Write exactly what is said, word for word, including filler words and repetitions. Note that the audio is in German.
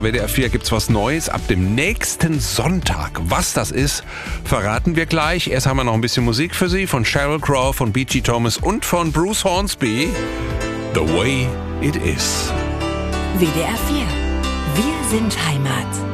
W D R vier gibt's was Neues ab dem nächsten Sonntag. Was das ist, verraten wir gleich. Erst haben wir noch ein bisschen Musik für Sie von Sheryl Crow, von B G Thomas und von Bruce Hornsby. The Way It Is. W D R vier. Wir sind Heimat.